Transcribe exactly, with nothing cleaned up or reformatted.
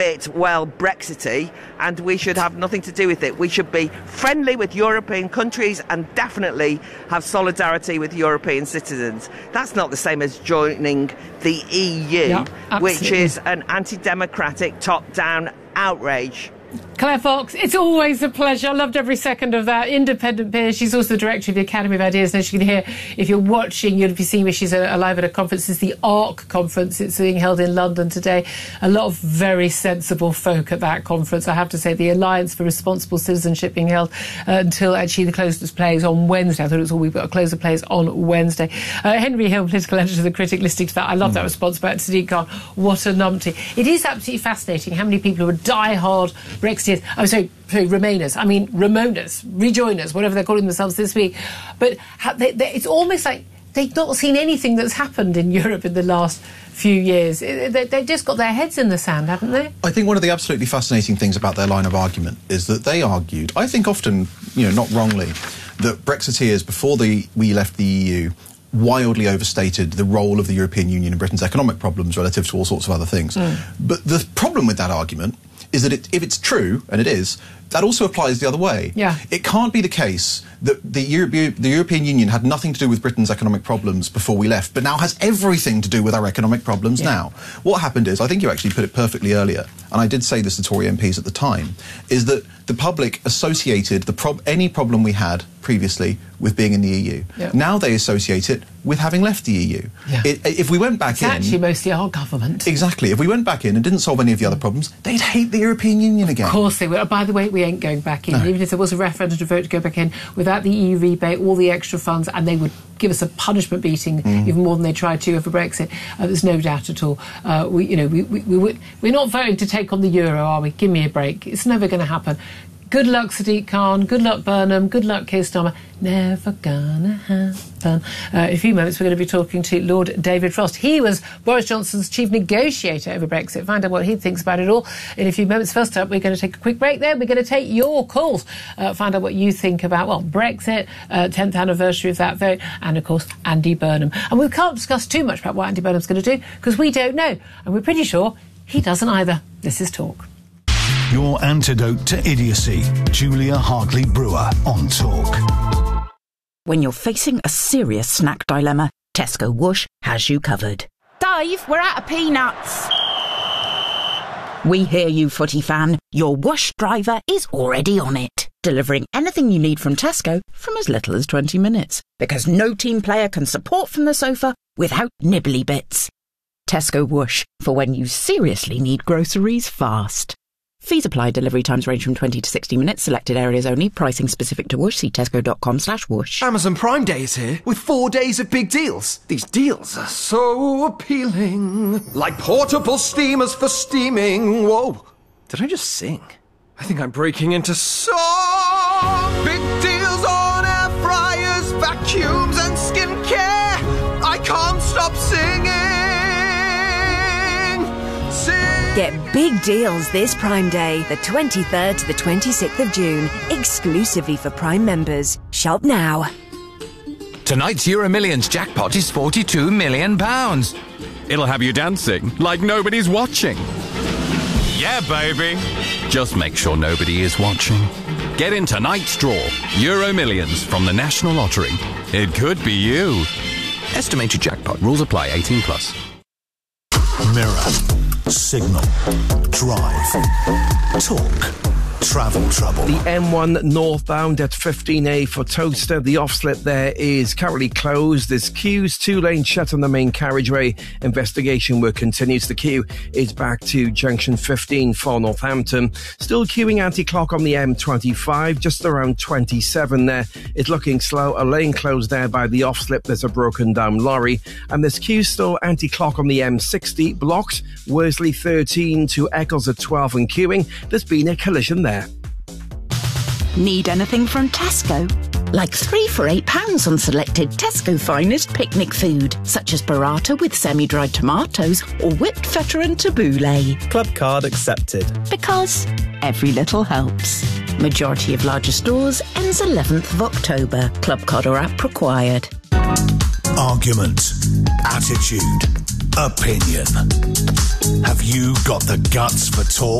bit, well, Brexity, and we should have nothing to do with it. We should be friendly with European countries and definitely have solidarity with European citizens. That's not the same as joining the E U, yeah, which is an anti-democratic, top-down outrage. Claire Fox, it's always a pleasure. I loved every second of that. Independent peer. She's also the director of the Academy of Ideas. Now, she can hear, if you're watching, you'll be seeing me. She's alive at a conference. It's the ARC conference. It's being held in London today. A lot of very sensible folk at that conference. I have to say, the Alliance for Responsible Citizenship being held uh, until actually the close of plays on Wednesday. I thought it was all we've got to close of plays on Wednesday. Uh, Henry Hill, political editor of The Critic, listening to that. I love mm. that response about Sadiq Khan. What a numpty. It is absolutely fascinating how many people who are die-hard Brexiteers, I'm sorry, sorry, Remainers, I mean Remoaners, Rejoiners, whatever they're calling themselves this week. But they, they, it's almost like they've not seen anything that's happened in Europe in the last few years. They, they've just got their heads in the sand, haven't they? I think one of the absolutely fascinating things about their line of argument is that they argued, I think often, you know, not wrongly, that Brexiteers, before the, we left the E U, wildly overstated the role of the European Union in Britain's economic problems relative to all sorts of other things. Mm. But the problem with that argument is that it, if it's true, and it is, that also applies the other way. Yeah. It can't be the case that the, Euro- the European Union had nothing to do with Britain's economic problems before we left, but now has everything to do with our economic problems yeah. now. What happened is, I think you actually put it perfectly earlier, and I did say this to Tory M Ps at the time, is that the public associated the prob- any problem we had previously with being in the E U. Yeah. Now they associate it with having left the E U. Yeah. It, if we went back it's in... It's actually mostly our government. Exactly. If we went back in and didn't solve any of the other problems, they'd hate the European Union again. Of course they would. Oh, by the way, we ain't going back in. No. Even if there was a referendum to vote to go back in, without the E U rebate, all the extra funds, and they would give us a punishment beating mm. even more than they tried to over Brexit. Uh, there's no doubt at all. Uh, we, you know, we, we, we would, we're not voting to take on the euro, are we? Give me a break. It's never going to happen. Good luck, Sadiq Khan. Good luck, Burnham. Good luck, Keir Starmer. Never gonna happen. Uh, in a few moments, we're going to be talking to Lord David Frost. He was Boris Johnson's chief negotiator over Brexit. Find out what he thinks about it all in a few moments. First up, we're going to take a quick break there. We're going to take your calls. Uh, find out what you think about, well, Brexit, uh, tenth anniversary of that vote, and, of course, Andy Burnham. And we can't discuss too much about what Andy Burnham's going to do, because we don't know. And we're pretty sure he doesn't either. This is Talk. Your antidote to idiocy. Julia Hartley-Brewer on Talk. When you're facing a serious snack dilemma, Tesco Whoosh has you covered. Dave, we're out of peanuts. We hear you, footy fan. Your Whoosh driver is already on it, delivering anything you need from Tesco from as little as twenty minutes. Because no team player can support from the sofa without nibbly bits. Tesco Whoosh, for when you seriously need groceries fast. Fees apply. Delivery times range from twenty to sixty minutes. Selected areas only. Pricing specific to Whoosh. See tesco.com slash whoosh. Amazon Prime Day is here with four days of big deals. These deals are so appealing. Like portable steamers for steaming. Whoa. Did I just sing? I think I'm breaking into song. Big deals on air fryers, vacuums and skincare. I can't stop singing. Get big deals this Prime Day, the twenty-third to the twenty-sixth of June, exclusively for Prime members. Shop now. Tonight's Euro Millions jackpot is forty-two million pounds. It'll have you dancing like nobody's watching. Yeah, baby. Just make sure nobody is watching. Get in tonight's draw. Euro Millions from the National Lottery. It could be you. Estimated jackpot. Rules apply. eighteen plus. Mirror. Signal. Drive. Talk. Travel trouble. The M one northbound at fifteen A for Toaster. The off-slip there is currently closed. There's queues, two lanes shut on the main carriageway. Investigation work continues. The queue is back to junction fifteen for Northampton. Still queuing anti-clock on the M twenty-five, just around twenty-seven there. It's looking slow. A lane closed there by the off-slip. There's a broken down lorry. And there's queue still anti-clock on the M sixty, blocked. Worsley thirteen to Eccles at twelve and queuing. There's been a collision there. Need anything from Tesco? Like three for eight pounds on selected Tesco finest picnic food, such as burrata with semi-dried tomatoes or whipped feta and tabbouleh. Club card accepted. Because every little helps. Majority of larger stores ends eleventh of October. Club card or app required. Argument. Attitude. Opinion. Have you got the guts for talk?